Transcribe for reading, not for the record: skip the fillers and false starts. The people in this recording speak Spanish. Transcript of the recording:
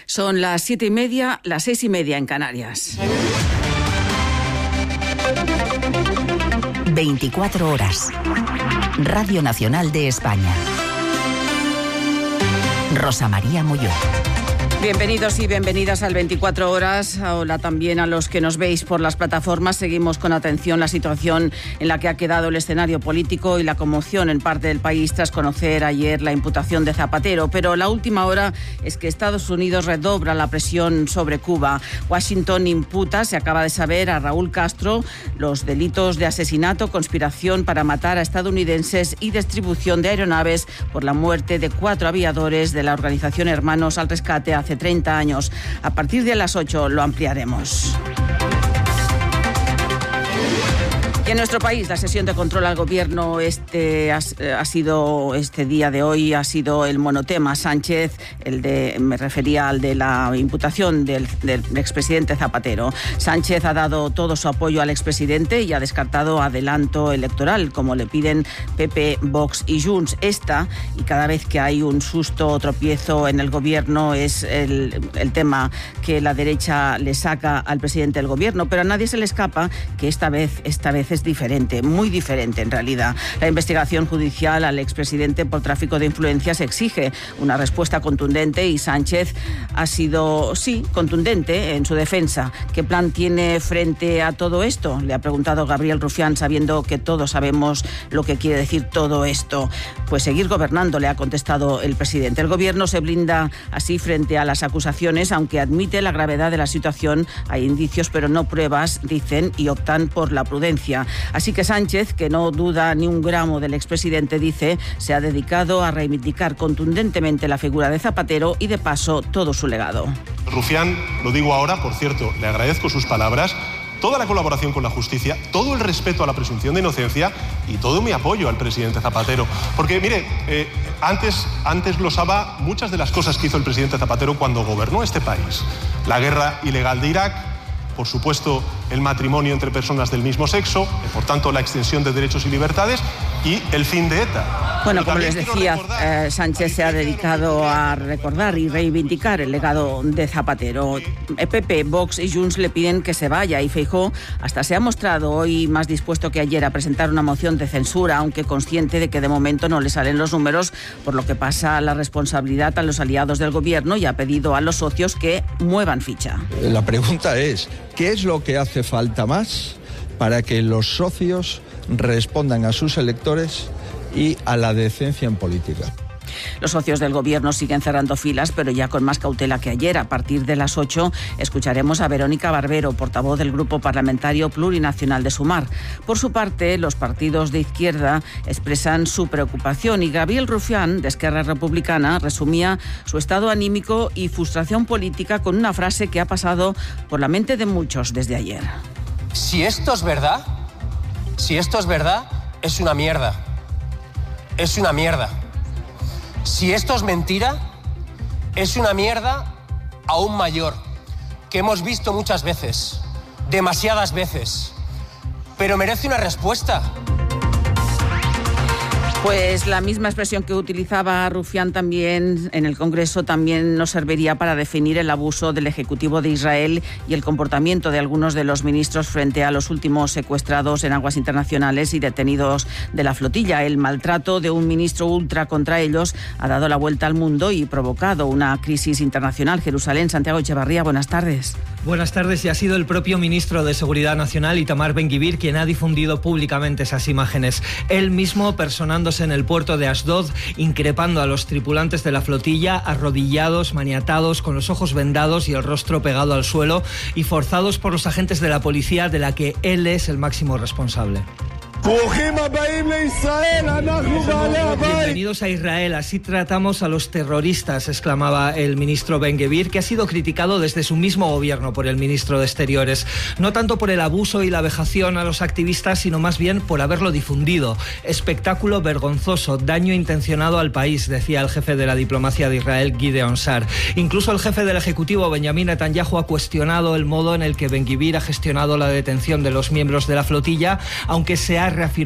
Son las 7:30, las 6:30 en Canarias. 24 horas. Radio Nacional de España. Rosa María Molló. Bienvenidos y bienvenidas al 24 horas. Hola también a los que nos veis por las plataformas. Seguimos con atención la situación en la que ha quedado el escenario político y la conmoción en parte del país tras conocer ayer la imputación de Zapatero. Pero la última hora es que Estados Unidos redobla la presión sobre Cuba. Washington imputa, se acaba de saber, a Raúl Castro los delitos de asesinato, conspiración para matar a estadounidenses y distribución de aeronaves por la muerte de 4 aviadores de la organización Hermanos al Rescate hace 30 años. A partir de las 8 lo ampliaremos. Y en nuestro país, la sesión de control al gobierno este día de hoy ha sido el monotema Sánchez, me refería al de la imputación del expresidente Zapatero. Sánchez ha dado todo su apoyo al expresidente y ha descartado adelanto electoral, como le piden PP, Vox y Junts. Y cada vez que hay un susto o tropiezo en el gobierno, es el tema que la derecha le saca al presidente del gobierno, pero a nadie se le escapa que esta vez es diferente, muy diferente en realidad. La investigación judicial al expresidente por tráfico de influencias exige una respuesta contundente y Sánchez ha sido, contundente en su defensa. ¿Qué plan tiene frente a todo esto? Le ha preguntado Gabriel Rufián, sabiendo que todos sabemos lo que quiere decir todo esto. Pues seguir gobernando, le ha contestado el presidente. El gobierno se blinda así frente a las acusaciones, aunque admite la gravedad de la situación. Hay indicios, pero no pruebas, dicen, y optan por la prudencia. Así que Sánchez, que no duda ni un gramo del expresidente, dice, se ha dedicado a reivindicar contundentemente la figura de Zapatero y, de paso, todo su legado. Rufián, lo digo ahora, por cierto, le agradezco sus palabras, toda la colaboración con la justicia, todo el respeto a la presunción de inocencia y todo mi apoyo al presidente Zapatero. Porque, mire, antes glosaba muchas de las cosas que hizo el presidente Zapatero cuando gobernó este país. La guerra ilegal de Irak, por supuesto, el matrimonio entre personas del mismo sexo, por tanto, la extensión de derechos y libertades y el fin de ETA. Bueno, como les decía, Sánchez se ha dedicado a recordar y reivindicar el legado de Zapatero. PP, Vox y Junts le piden que se vaya y Feijóo hasta se ha mostrado hoy más dispuesto que ayer a presentar una moción de censura, aunque consciente de que de momento no le salen los números, por lo que pasa la responsabilidad a los aliados del gobierno y ha pedido a los socios que muevan ficha. La pregunta es, ¿qué es lo que hace falta más para que los socios respondan a sus electores y a la decencia en política? Los socios del gobierno siguen cerrando filas, pero ya con más cautela que ayer. A partir de las 8 escucharemos a Verónica Barbero, portavoz del Grupo Parlamentario Plurinacional de Sumar. Por su parte, los partidos de izquierda expresan su preocupación y Gabriel Rufián, de Esquerra Republicana, resumía su estado anímico y frustración política con una frase que ha pasado por la mente de muchos desde ayer. Si esto es verdad, es una mierda. Es una mierda. Si esto es mentira, es una mierda aún mayor, que hemos visto muchas veces, demasiadas veces, pero merece una respuesta. Pues la misma expresión que utilizaba Rufián también en el Congreso también nos serviría para definir el abuso del Ejecutivo de Israel y el comportamiento de algunos de los ministros frente a los últimos secuestrados en aguas internacionales y detenidos de la flotilla. El maltrato de un ministro ultra contra ellos ha dado la vuelta al mundo y provocado una crisis internacional. Jerusalén, Santiago Echevarría, buenas tardes. Buenas tardes, y ha sido el propio ministro de Seguridad Nacional, Itamar Ben-Gvir, quien ha difundido públicamente esas imágenes. Él mismo personándose en el puerto de Asdod, increpando a los tripulantes de la flotilla, arrodillados, maniatados, con los ojos vendados y el rostro pegado al suelo, y forzados por los agentes de la policía, de la que él es el máximo responsable. Bienvenidos a Israel, así tratamos a los terroristas, exclamaba el ministro Ben-Gvir, que ha sido criticado desde su mismo gobierno por el ministro de Exteriores, no tanto por el abuso y la vejación a los activistas, sino más bien por haberlo difundido. Espectáculo vergonzoso, daño intencionado al país, decía el jefe de la diplomacia de Israel, Gideon Sa'ar. Incluso el jefe del Ejecutivo, Benjamin Netanyahu, ha cuestionado el modo en el que Ben-Gvir ha gestionado la detención de los miembros de la flotilla, aunque se ha reafirmado